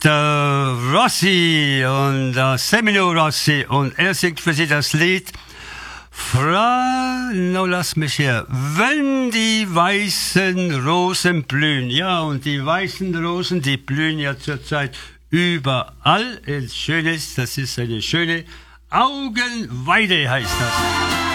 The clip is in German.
der Rossi und der Semino Rossi und er singt für Sie das Lied lass mich her. Wenn die weißen Rosen blühen, ja, und die weißen Rosen, die blühen ja zurzeit überall. Das Schöne ist, das ist eine schöne Augenweide, heißt das.